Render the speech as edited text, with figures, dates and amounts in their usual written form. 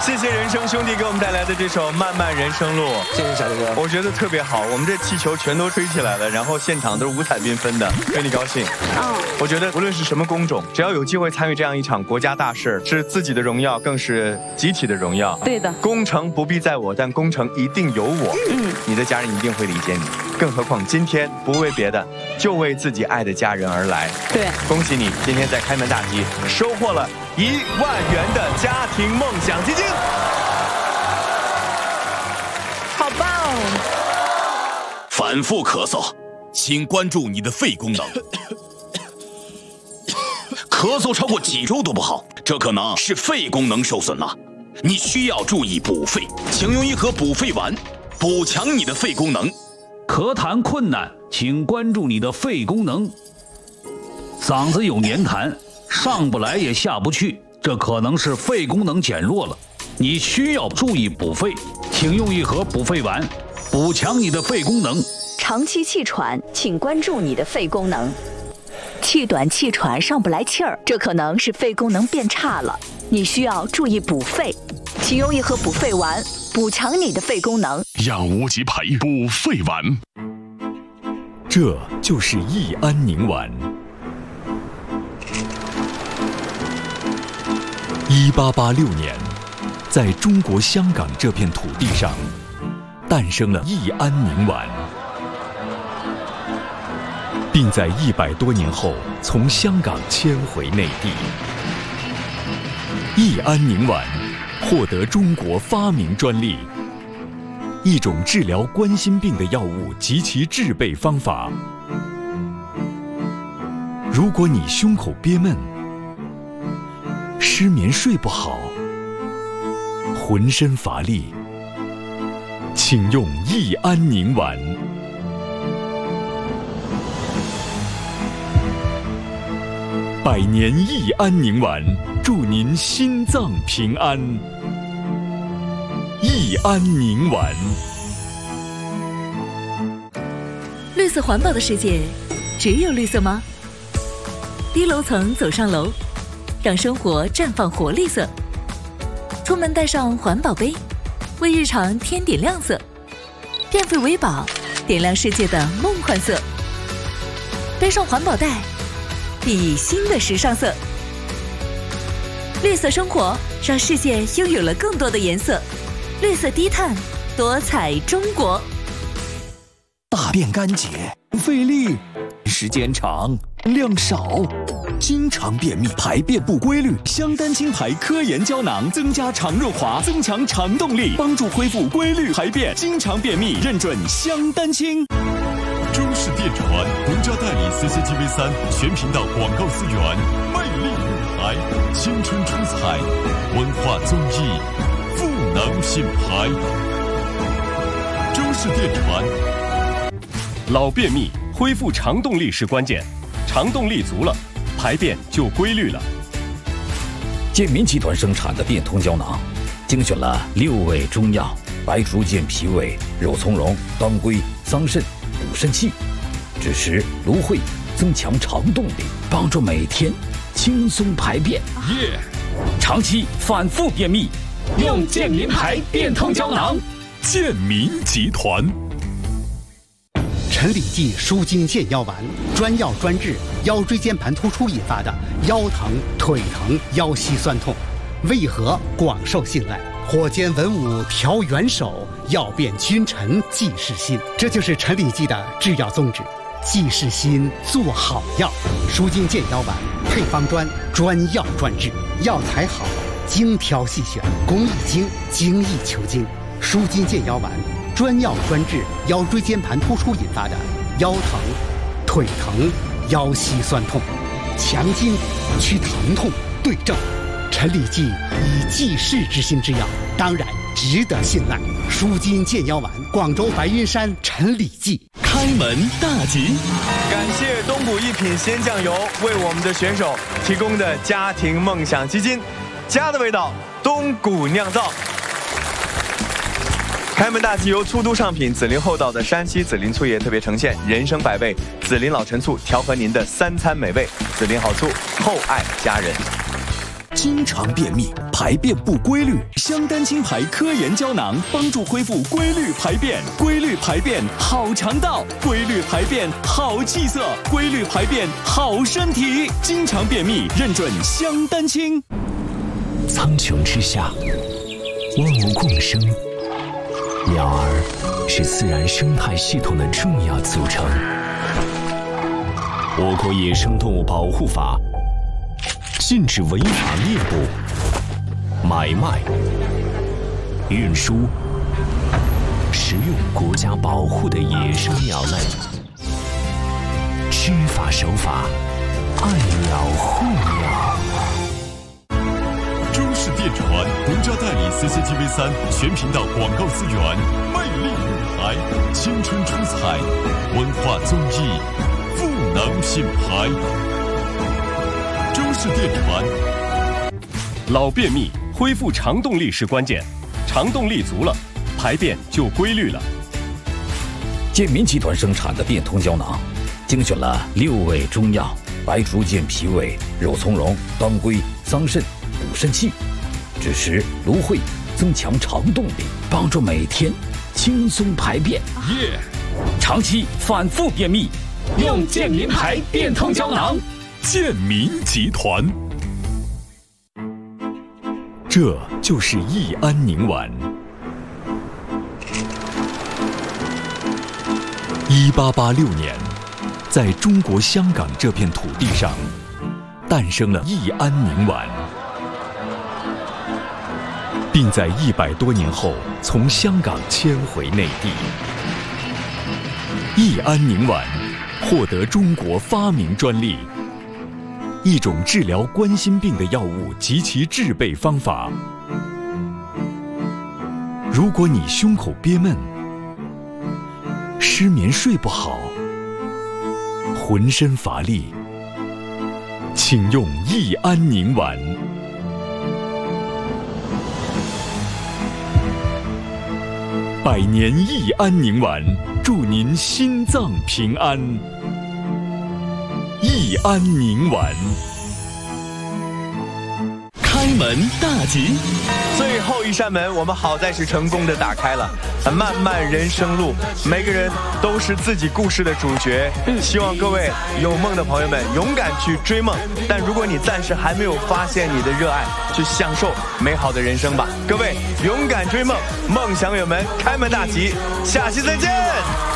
谢谢人生兄弟给我们带来的这首《漫漫人生路》， 谢谢小刘哥， 我觉得特别好。我们这气球全都吹起来了，然后现场都是五彩缤纷的，为你高兴。我觉得无论是什么工种，只要有机会参与这样一场国家大事，是自己的荣耀，更是集体的荣耀。 对的， 功成不必在我，但功成一定有我。你的家人一定会理解你，更何况今天不为别的，就为自己爱的家人而来。 对， 恭喜你，今天在开门大吉收获了1万元的家庭梦想基金。 好棒！ 反复咳嗽，请关注你的肺功能。咳嗽超过几周都不好，这可能是肺功能受损了。你需要注意补肺，请用一盒补肺丸，补强你的肺功能。 咳痰困难，请关注你的肺功能。嗓子有黏痰，上不来也下不去，这可能是肺功能减弱了。你需要注意补肺，请用一盒补肺丸，补强你的肺功能。 长期气喘，请关注你的肺功能。气短气喘上不来气儿，这可能是肺功能变差了，你需要注意补肺，请用一盒补肺丸，补强你的肺功能。 养无极培补肺丸， 这就是益安宁丸。1886年，在中国香港这片土地上，诞生了益安宁丸，并在100多年后从香港迁回内地。益安宁丸获得中国发明专利，一种治疗冠心病的药物及其制备方法。如果你胸口憋闷、失眠睡不好、浑身乏力，请用益安宁丸。100年益安宁丸，祝您心脏平安。益安宁丸。 绿色环保的世界，只有绿色吗？低楼层走上楼，让生活绽放活力色。出门带上环保杯，为日常添点亮色。电费为宝，点亮世界的梦幻色。背上环保袋，熠熠新的时尚色。绿色生活，让世界拥有了更多的颜色。绿色低碳，多彩中国。 大便干结，费力，时间长，量少，经常便秘，排便不规律。香丹清排科研胶囊增加肠润滑，增强肠动力，帮助恢复规律排便。经常便秘，认准香丹清。 中式电传独家代理 CCTV3 全频道广告资源，魅力舞台，青春出彩，文化综艺，赋能品牌。中式电传。 老便秘，恢复肠动力是关键，肠动力足了，排便就规律了。 健民集团生产的变通胶囊，精选了6味中药：白术健脾胃、肉苁蓉、当归、桑葚，补肾气，支持芦荟，增强肠动力，帮助每天轻松排便。长期反复便秘，用健民牌变通胶囊。 健民集团。 陈李济舒筋健腰丸，专药专治腰椎间盘突出引发的腰疼、腿疼、腰膝酸痛，为何广受信赖？火煎文武调元首，药变君臣济世心。这就是陈李济的制药宗旨，济世心，做好药。舒筋健腰丸配方专，专药专治，药材好，精挑细选，工艺精，精益求精。舒筋健腰丸。专药专治腰椎间盘突出引发的腰疼、腿疼、腰膝酸痛，强筋去疼痛，对症。陈李济以济世之心之药，当然值得信赖。舒筋健腰丸，广州白云山陈李济。 开门大吉！ 感谢东谷一品鲜酱油为我们的选手提供的家庭梦想基金，家的味道，东谷酿造。开门大吉由粗都上品紫林厚道的山西紫林醋业特别呈现，人生百味，紫林老陈醋调和您的3餐美味，紫林好醋，厚爱家人。 经常便秘，排便不规律。香丹清排科研胶囊帮助恢复规律排便，规律排便好肠道，规律排便好气色，规律排便好身体。经常便秘认准香丹清。 苍穹之下，万物共生，鸟儿是自然生态系统的重要组成。我国野生动物保护法禁止违法猎捕、买卖、运输、食用国家保护的野生鸟类。知法守法，爱鸟护鸟。 中视电传独家代理 CCTV3 全频道广告资源，魅力舞台，青春出彩，文化综艺，赋能品牌。中视电传。 老便秘恢复肠动力是关键，肠动力足了，排便就规律了。 健民集团生产的变通胶囊，精选了6味中药，白术健脾胃、肉苁蓉、当归、桑葚、补肾气，枳实、芦荟，增强肠动力，帮助每天轻松排便。长期反复便秘，用健民牌变通胶囊。 健民集团。这就是益安宁丸。1886年，在中国香港这片土地上，诞生了益安宁丸，并在100多年后从香港迁回内地。益安宁丸获得中国发明专利。一种治疗冠心病的药物及其制备方法。如果你胸口憋闷、失眠睡不好、浑身乏力，请用益安宁丸。100年益安宁丸，祝您心脏平安。益安宁丸。 开门大吉。 最后一扇门，我们好在是成功的打开了。漫漫人生路，每个人都是自己故事的主角。希望各位有梦的朋友们勇敢去追梦，但如果你暂时还没有发现你的热爱，去享受美好的人生吧。各位勇敢追梦，梦想有门，开门大吉。下期再见。